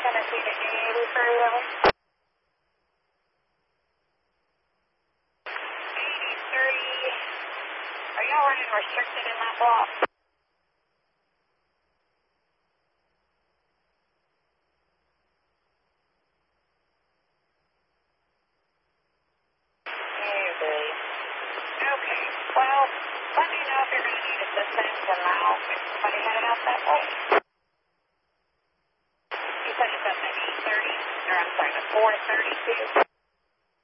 Tennessee to 8030 that way. 8030. Are y'all running restricted in that block? Okay. Okay. Well, let me know if you're going to need assistance, and I'll get somebody headed out that way. You said it's at the 8:30, or I'm sorry, the 4:32.